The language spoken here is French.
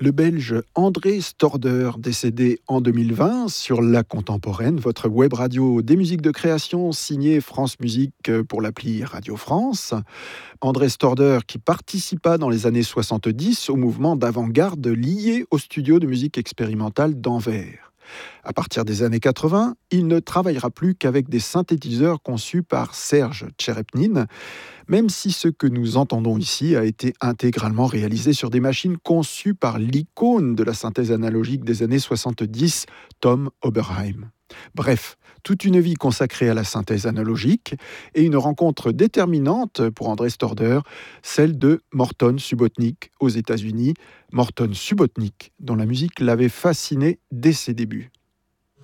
Le Belge André Storder, décédé en 2020 sur La Contemporaine, votre web radio des musiques de création signée France Musique pour l'appli Radio France. André Storder qui participa dans les années 70 au mouvement d'avant-garde lié au studio de musique expérimentale d'Anvers. À partir des années 80, il ne travaillera plus qu'avec des synthétiseurs conçus par Serge Tcherepnine, même si ce que nous entendons ici a été intégralement réalisé sur des machines conçues par l'icône de la synthèse analogique des années 70, Tom Oberheim. Bref, toute une vie consacrée à la synthèse analogique et une rencontre déterminante pour André Storder, celle de Morton Subotnick aux États-Unis. Morton Subotnick, dont la musique l'avait fasciné dès ses débuts.